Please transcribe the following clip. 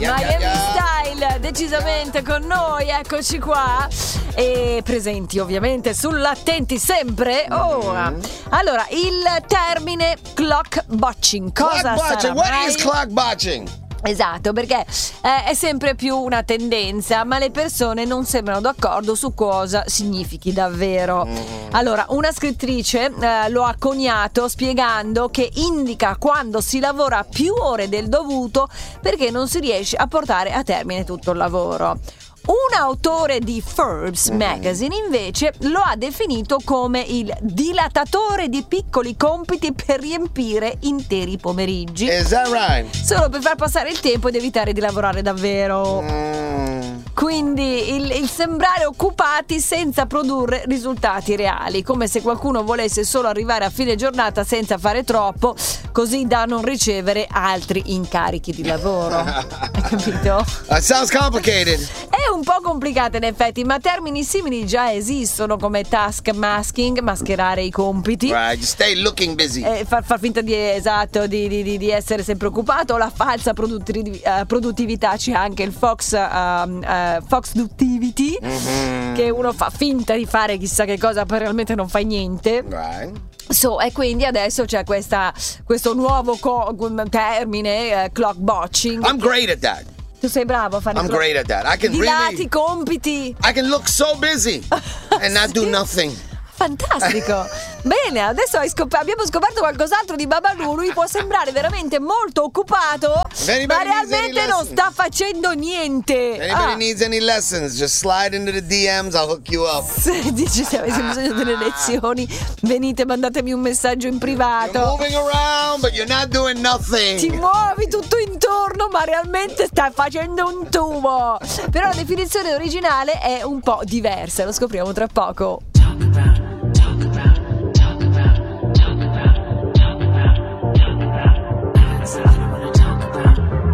Miami Style decisamente con noi, eccoci qua e presenti ovviamente sull'attenti sempre. Allora, il termine clock botching, cosa sarà? What is clock botching? Esatto, perché è sempre più una tendenza, ma le persone non sembrano d'accordo su cosa significhi davvero. Allora, una scrittrice lo ha coniato spiegando che indica quando si lavora più ore del dovuto perché non si riesce a portare a termine tutto il lavoro. Un autore di Forbes Magazine invece lo ha definito come il dilatatore di piccoli compiti per riempire interi pomeriggi. Is that right? Solo per far passare il tempo ed evitare di lavorare davvero. Quindi il sembrare occupati senza produrre risultati reali, come se qualcuno volesse solo arrivare a fine giornata senza fare troppo, così da non ricevere altri incarichi di lavoro. Hai capito? That sounds complicated. È un po' complicata in effetti, ma termini simili già esistono come task masking, mascherare i compiti. Right, you stay looking busy. Far finta di essere sempre occupato, o la falsa produttività. C'è anche il Foxductivity, che uno fa finta di fare chissà che cosa, poi realmente non fa niente. Right. E quindi adesso c'è questo nuovo termine, clock botching. I'm great at that. Tu sei bravo a fare I'm great at that. I can dilati compiti. I can look so busy and not do nothing. Fantastico. Bene, adesso abbiamo scoperto qualcos'altro di Babalu. Lui può sembrare veramente molto occupato, ma realmente non sta facendo niente. Anybody needs any lessons, just slide into the DMs, I'll hook you up. Se dici se avete bisogno delle lezioni, venite, mandatemi un messaggio in privato. You're moving around, but you're not doing nothing. Ti muovi tutto intorno, ma realmente stai facendo un tubo. Però la definizione originale è un po' diversa, lo scopriamo tra poco.